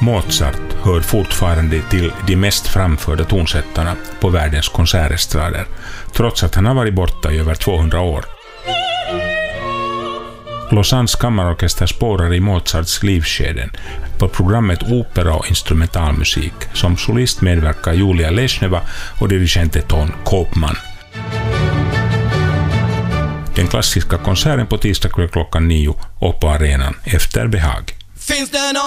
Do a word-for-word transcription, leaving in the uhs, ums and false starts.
Mozart hör fortfarande till de mest framförda tonsättarna på världens konsertestrader, trots att han har varit borta i över tvåhundra år. Lausannes kammarorkester spårar i Mozarts livsskeden på programmet Opera och instrumentalmusik. Som solist medverkar Julia Leshneva och dirigent Ton Koopman. Den klassiska konserten på tisdag klockan nio och på arenan efter behag.